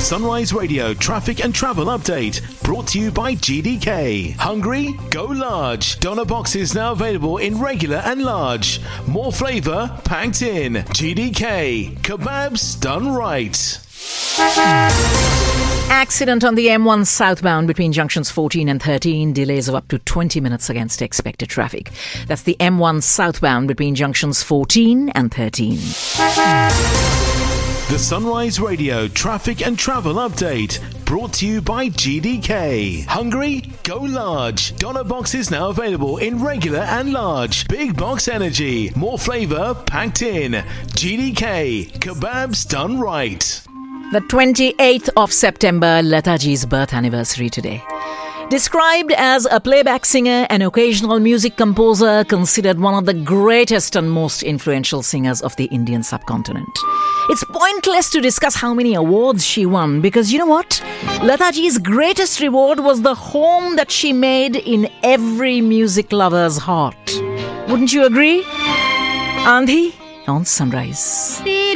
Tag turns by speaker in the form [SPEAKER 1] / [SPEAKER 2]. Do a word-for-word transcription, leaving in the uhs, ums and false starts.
[SPEAKER 1] Sunrise Radio traffic and travel update brought to you by G D K. Hungry? Go large. Doner boxes now available in regular and large. More flavour packed in. G D K. Kebabs done right.
[SPEAKER 2] Accident on the M one southbound between junctions fourteen and thirteen. Delays of up to twenty minutes against expected traffic. That's the M one southbound between junctions fourteen and thirteen.
[SPEAKER 1] The Sunrise Radio traffic and travel update brought to you by G D K. Hungry? Go large. Doner boxes now available in regular and large. Big box energy. More flavour packed in. G D K. Kebabs done right.
[SPEAKER 2] The twenty-eighth of September, Lataji's birth anniversary today. Described as a playback singer and occasional music composer, considered one of the greatest and most influential singers of the Indian subcontinent. It's pointless to discuss how many awards she won because you know what? Lataji's greatest reward was the home that she made in every music lover's heart. Wouldn't you agree? Andhi on Sunrise.